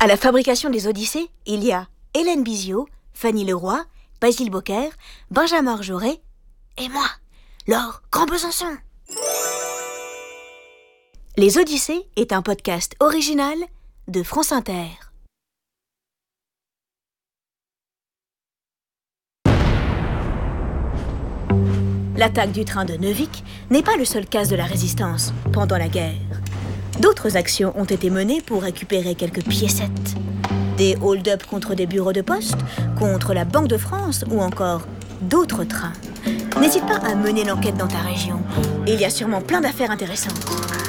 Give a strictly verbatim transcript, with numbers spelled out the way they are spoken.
À la fabrication des Odyssées, il y a Hélène Biziot, Fanny Leroy, Basile Bocquer, Benjamin Arjoret et moi, Laure Grand-Besançon. Les Odyssées est un podcast original de France Inter. L'attaque du train de Neuvic n'est pas le seul cas de la résistance pendant la guerre. D'autres actions ont été menées pour récupérer quelques piécettes. Des hold-up contre des bureaux de poste, contre la Banque de France ou encore d'autres trains. N'hésite pas à mener l'enquête dans ta région. Il y a sûrement plein d'affaires intéressantes.